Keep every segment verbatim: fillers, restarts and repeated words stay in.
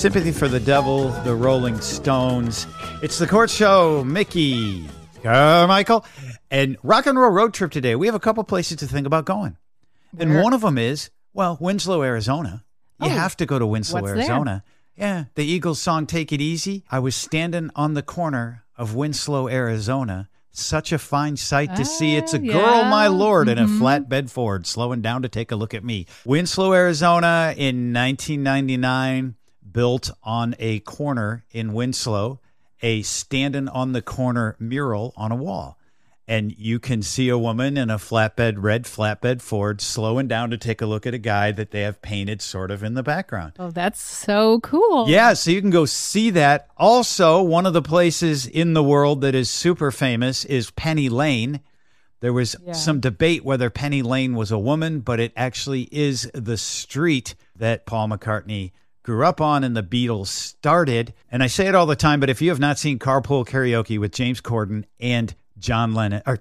Sympathy for the Devil, the Rolling Stones. It's the Court Show. Mickey, Carmichael, and Rock and Roll Road Trip today. We have a couple places to think about going. Where? And one of them is, well, Winslow, Arizona. You Oh, have to go to Winslow, what's Arizona. Yeah, the Eagles song, Take It Easy. I was standing on the corner of Winslow, Arizona. Such a fine sight to Ah, see. It's a yeah. girl, my lord, in a Mhm. flatbed Ford, slowing down to take a look at me. Winslow, Arizona in nineteen ninety-nine, built on a corner in Winslow, a standing on the corner mural on a wall. And you can see a woman in a flatbed, red flatbed Ford slowing down to take a look at a guy that they have painted sort of in the background. Oh, that's so cool. Yeah, so you can go see that. Also, one of the places in the world that is super famous is Penny Lane. There was Yeah. some debate whether Penny Lane was a woman, but it actually is the street that Paul McCartney grew up on and the Beatles started. And I say it all the time, but if you have not seen Carpool Karaoke with James Corden and John Lennon or,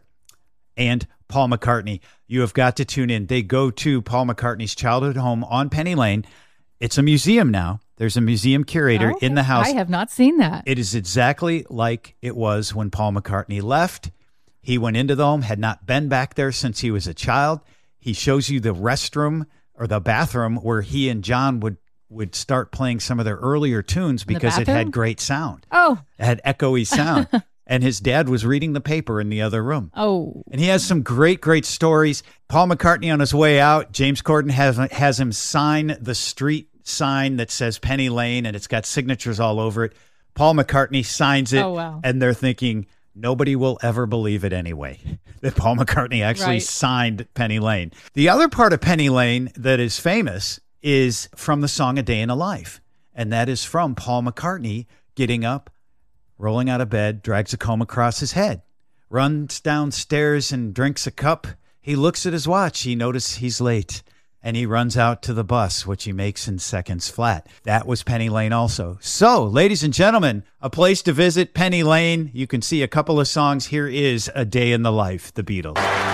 and Paul McCartney, you have got to tune in. They go to Paul McCartney's childhood home on Penny Lane. It's a museum now. There's a museum curator Okay. in the house. I have not seen that. It is exactly like it was when Paul McCartney left. He went into the home, had not been back there since he was a child. He shows you the restroom or the bathroom where he and John would, would start playing some of their earlier tunes because it bathroom? had great sound. Oh, It had echoey sound. And his dad was reading the paper in the other room. oh. And he has some great, great stories. Paul McCartney on his way out, James Corden has, has him sign the street sign that says Penny Lane, and it's got signatures all over it. Paul McCartney signs it, Oh, wow. and they're thinking, nobody will ever believe it anyway, that Paul McCartney actually Right. signed Penny Lane. The other part of Penny Lane that is famous is from the song A Day in a Life, and that is from Paul McCartney getting up, rolling out of bed, drags a comb across his head, runs downstairs and drinks a cup. He looks at his watch. He notices he's late, and he runs out to the bus, which he makes in seconds flat. That was Penny Lane also. So, ladies and gentlemen, a place to visit, Penny Lane. You can see a couple of songs. Here is A Day in the Life, the Beatles.